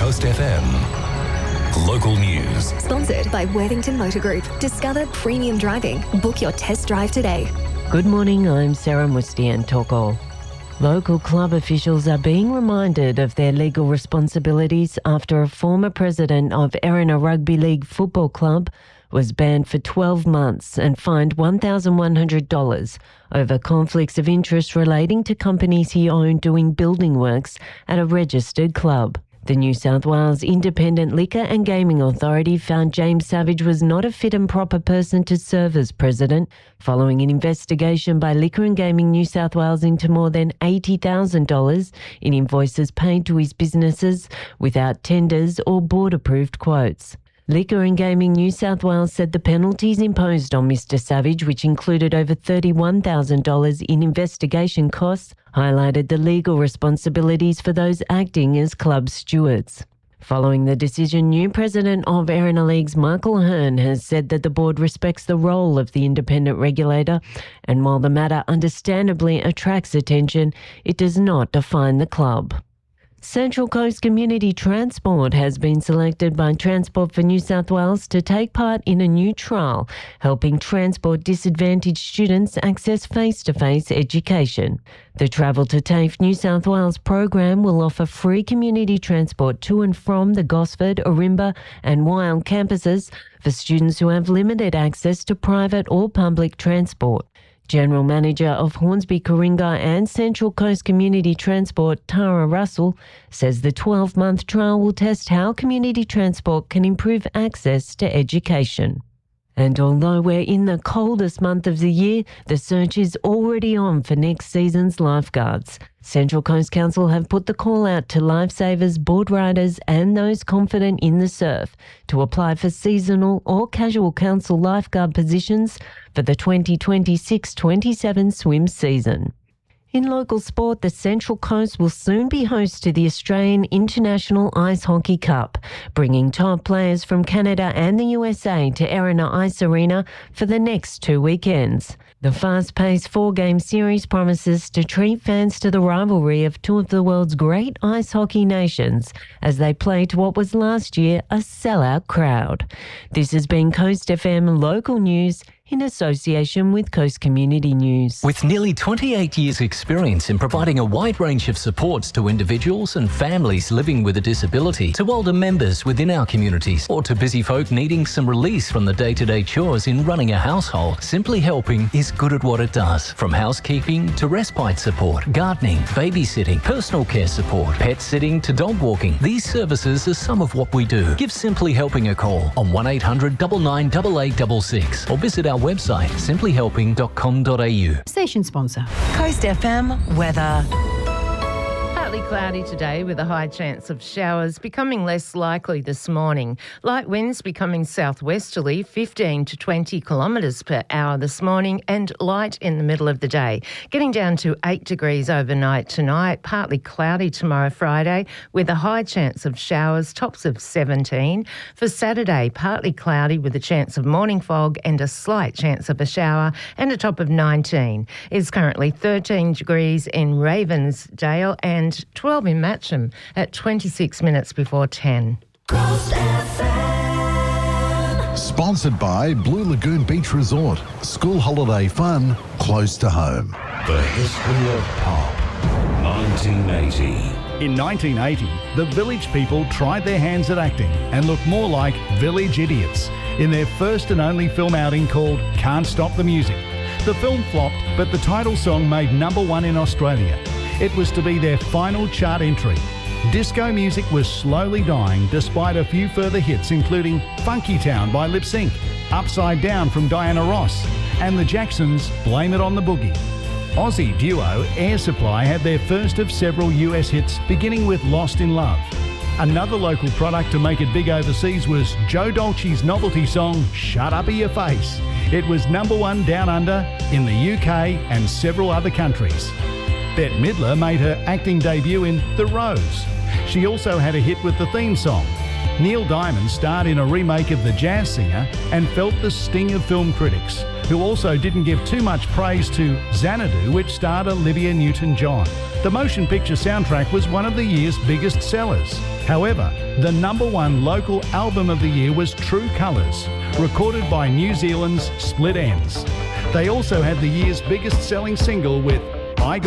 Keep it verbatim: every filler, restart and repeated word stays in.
Coast F M. Local news. Sponsored by Worthington Motor Group. Discover premium driving. Book your test drive today. Good morning, I'm Sarah Mustian-Toko. Local club officials are being reminded of their legal responsibilities after a former president of Erina Rugby League Football Club was banned for twelve months and fined one thousand one hundred dollars over conflicts of interest relating to companies he owned doing building works at a registered club. The New South Wales Independent Liquor and Gaming Authority found James Savage was not a fit and proper person to serve as president, following an investigation by Liquor and Gaming New South Wales into more than eighty thousand dollars in invoices paid to his businesses without tenders or board-approved quotes. Liquor and Gaming New South Wales said the penalties imposed on Mister Savage, which included over thirty-one thousand dollars in investigation costs, highlighted the legal responsibilities for those acting as club stewards. Following the decision, new president of Erina Leagues, Michael Hearn, has said that the board respects the role of the independent regulator, and while the matter understandably attracts attention, it does not define the club. Central Coast Community Transport has been selected by Transport for New South Wales to take part in a new trial helping transport disadvantaged students access face-to-face education. The Travel to TAFE New South Wales program will offer free community transport to and from the Gosford, Ourimbah and Wyong campuses for students who have limited access to private or public transport. General Manager of Hornsby, Coringa and Central Coast Community Transport, Tara Russell, says the twelve-month trial will test how community transport can improve access to education. And although we're in the coldest month of the year, the search is already on for next season's lifeguards. Central Coast Council have put the call out to lifesavers, board riders and those confident in the surf to apply for seasonal or casual council lifeguard positions for the twenty twenty-six twenty-seven swim season. In local sport, the Central Coast will soon be host to the Australian International Ice Hockey Cup, bringing top players from Canada and the U S A to Erina Ice Arena for the next two weekends. The fast-paced four-game series promises to treat fans to the rivalry of two of the world's great ice hockey nations as they play to what was last year a sellout crowd. This has been Coast F M Local News in association with Coast Community News. With nearly twenty-eight years' experience in providing a wide range of supports to individuals and families living with a disability, to older members within our communities, or to busy folk needing some release from the day-to-day chores in running a household, Simply Helping is good at what it does. From housekeeping to respite support, gardening, babysitting, personal care support, pet sitting to dog walking, these services are some of what we do. Give Simply Helping a call on one eight hundred nine nine eight eight six six or visit our website simply helping dot com dot a u. Station sponsor. Coast F M weather. Partly cloudy today with a high chance of showers, becoming less likely this morning. Light winds becoming southwesterly, fifteen to twenty kilometres per hour this morning, and light in the middle of the day. Getting down to eight degrees overnight tonight, partly cloudy tomorrow Friday with a high chance of showers, tops of seventeen. For Saturday, partly cloudy with a chance of morning fog and a slight chance of a shower, and a top of nineteen. It's currently thirteen degrees in Ravensdale and twelve in Matcham at twenty-six minutes before ten. Sponsored by Blue Lagoon Beach Resort. School holiday fun close to home. The history of pop. nineteen eighty. In nineteen eighty, the Village People tried their hands at acting and looked more like Village Idiots in their first and only film outing called Can't Stop the Music. The film flopped, but the title song made number one in Australia. It was to be their final chart entry. Disco music was slowly dying despite a few further hits including Funky Town by Lip Sync, Upside Down from Diana Ross, and the Jacksons' Blame It on the Boogie. Aussie duo Air Supply had their first of several U S hits, beginning with Lost in Love. Another local product to make it big overseas was Joe Dolce's novelty song Shut Up Your Face. It was number one down under in the U K and several other countries. Bette Midler made her acting debut in The Rose. She also had a hit with the theme song. Neil Diamond starred in a remake of The Jazz Singer and felt the sting of film critics, who also didn't give too much praise to Xanadu, which starred Olivia Newton-John. The motion picture soundtrack was one of the year's biggest sellers. However, the number one local album of the year was True Colours, recorded by New Zealand's Split Enz. They also had the year's biggest selling single with